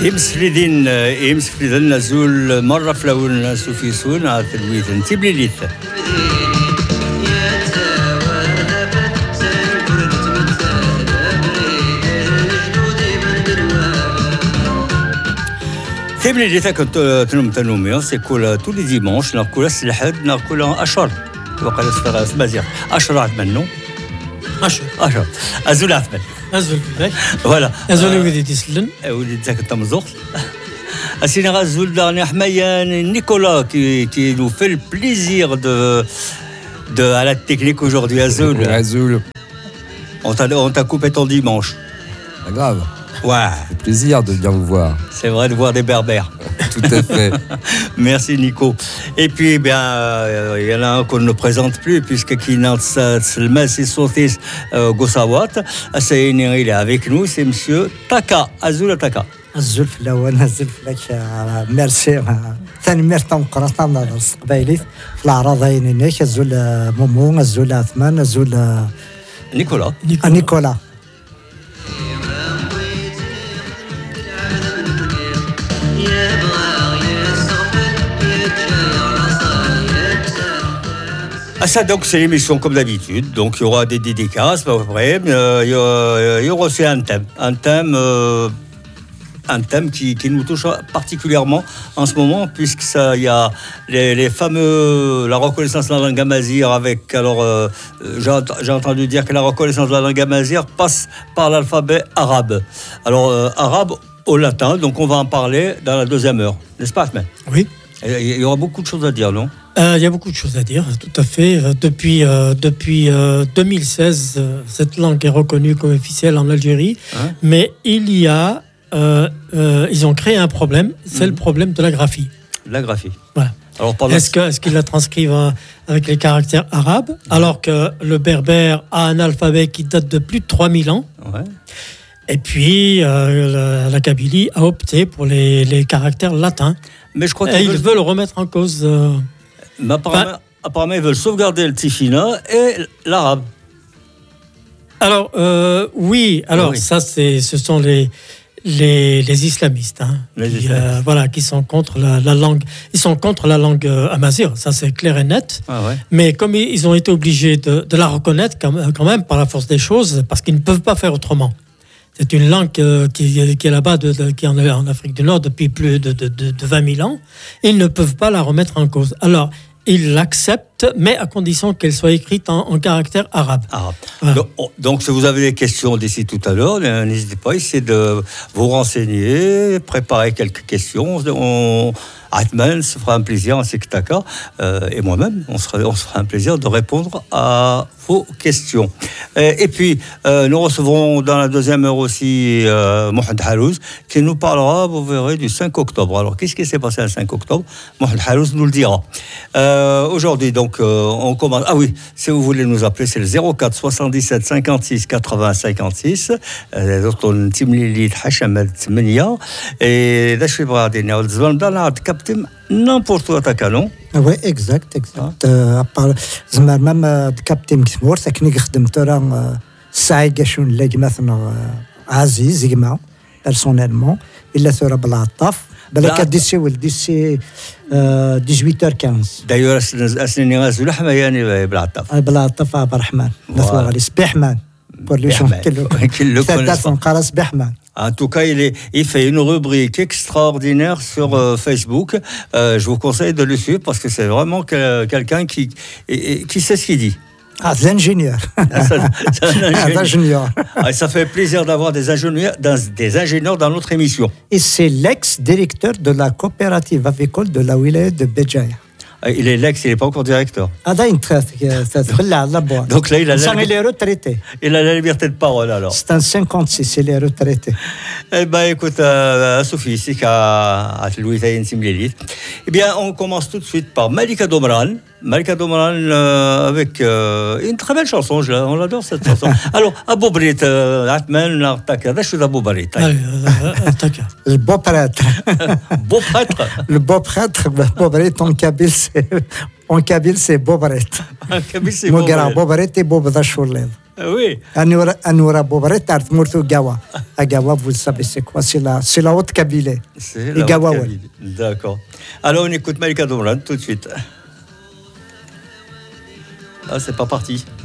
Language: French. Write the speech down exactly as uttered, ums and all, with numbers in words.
يمس فريدين يمس فريدين نزول مرة في الأول سوفيسون على الويتن تبلي ليث تبلي ليث كنت تنوم تنومي c'est كل tous les dimanches ناكل السلحد ناكل أشهر وقال استغاث مزيان أشهر عثمان أشهر أشهر أزول عثمان أزول فيك voilà أزول ولدي تسلن ولدي تاك التمزوق Asina Razoul dernier Ahmayan Nicolas qui, qui nous fait le plaisir de, de à la technique aujourd'hui Azoul. Azoul. On t'a, on t'a coupé ton dimanche. Pas grave. Ouais. C'est plaisir de bien vous voir. C'est vrai de voir des berbères. Tout à fait. Merci Nico. Et puis bien il euh, y en a un qu'on ne présente plus puisque qui n'a le Messi Sotis Gossawat. C'est il est avec nous, c'est monsieur Taka Azoul Taka. الزول في الأول نزل في لك ميرسي ثاني ميرتا مقرطنا قبايلي في الأعراض هينيك الزول مومو الزول عثمان الزول نيكولا نيكولا Ah ça donc c'est l'émission comme d'habitude, donc il y aura des dédicaces à peu près, euh, il, y aura, il y aura aussi un thème, un thème euh, un thème qui, qui nous touche particulièrement en ce moment, puisque ça, il y a les, les fameux, la reconnaissance de la langue amazigh avec, alors, euh, j'ai, j'ai entendu dire que la reconnaissance de la langue amazigh passe par l'alphabet arabe. Alors, euh, arabe au latin, donc on va en parler dans la deuxième heure, n'est-ce pas, Ahmed ? Oui. Il y aura beaucoup de choses à dire, non ? Euh, il y a beaucoup de choses à dire, tout à fait. Euh, depuis euh, depuis euh, deux mille seize, euh, cette langue est reconnue comme officielle en Algérie, hein ? Mais il y a Euh, euh, ils ont créé un problème, c'est mmh. le problème de la graphie. La graphie. Voilà. Alors, est-ce, que, est-ce qu'ils la transcrivent euh, avec les caractères arabes, mmh. alors que le berbère a un alphabet qui date de plus de trois mille ans. Ouais. Et puis, euh, la, la Kabylie a opté pour les, les caractères latins. Mais je crois qu'ils et veulent... ils veulent remettre en cause... Euh... Mais apparemment, enfin, apparemment, ils veulent sauvegarder le tifina et l'arabe. Alors, euh, oui, alors oui. ça, c'est, ce sont les... Les, les islamistes, hein, les qui, islamistes. Euh, voilà, qui sont contre la, la langue, ils sont contre la langue euh, amazigh, ça c'est clair et net. Ah ouais. Mais comme ils ont été obligés de, de la reconnaître quand, quand même par la force des choses, parce qu'ils ne peuvent pas faire autrement. C'est une langue euh, qui, qui est là-bas, de, de, qui est en, en Afrique du Nord depuis plus de, de, de, de vingt mille ans. Ils ne peuvent pas la remettre en cause. Alors, ils l'acceptent, mais à condition qu'elle soit écrite en, en caractère arabe. arabe. Voilà. Donc, donc, si vous avez des questions d'ici tout à l'heure, n'hésitez pas, essayez de vous renseigner, préparer quelques questions. On, Atman se fera un plaisir, ainsi que Taka, euh, et moi-même, on, sera, on se fera un plaisir de répondre à vos questions. Et, et puis, euh, nous recevrons dans la deuxième heure aussi euh, Mohamed Halouz, qui nous parlera, vous verrez, du cinq octobre. Alors, qu'est-ce qui s'est passé le cinq octobre ? Mohamed Halouz nous le dira. Euh, aujourd'hui, donc, euh, on commence. Ah oui, si vous voulez nous appeler, c'est le zéro quatre soixante-dix-sept cinquante-six quatre-vingts cinquante-six. Donc, on timli Hachamed Menia. Et là, je suis pas à n'importe où à Takano. Oui, exact, exact. À part, زعما même كابتن كثمور ساكني خدمت راه ساعي كاشون اللي مثلا عزيز زعما personnellement الا ثورة بالعطاف بالك ديسي ولديسي dix-huit heures quinze. D'ailleurs, اسني غازو لحمه يعني بالعطاف. بالعطاف عبد الرحمن. نثوا على سبيحمان. pour les gens qui le connaissent. En tout cas, il, est, il fait une rubrique extraordinaire sur euh, Facebook. Euh, je vous conseille de le suivre parce que c'est vraiment que, quelqu'un qui, qui, qui sait ce qu'il dit. Ah, c'est l'ingénieur. Ah, ça, c'est un ingénieur. Ah, ça fait plaisir d'avoir des ingénieurs, des ingénieurs dans notre émission. Et c'est l'ex-directeur de la coopérative avicole de la wilaya de Béjaïa. Il est l'ex, il n'est pas encore directeur. Ah, donc là, il a, la... il est retraité. Il a la liberté de parole, alors. C'est un cinquante-six, il est retraité. Eh bien, écoute, euh, Sophie, ici, à Louis Taïn Simlélit. Eh bien, on commence tout de suite par Malika Domran. Malika Domran euh, avec euh, une très belle chanson, on l'adore cette chanson. Alors, Abou Brit, Atman, Artaka, je suis Abou Brit. Artaka. Le beau prêtre. Beau prêtre. Le beau prêtre, Abou Brit, en Kabyle, c'est, en Kabyle, c'est beau prêtre. En Kabyle, c'est beau prêtre. Beau prêtre et beau prêtre. Oui. Anoura Anoura Bobret, Art Murto Gawa. À Gawa, vous savez c'est quoi? C'est la, c'est la Haute-Kabylie. C'est Et la Gawa, Haute-Kabylie. D'accord. Alors, on écoute Malika Domran tout de suite. Ah, c'est pas parti.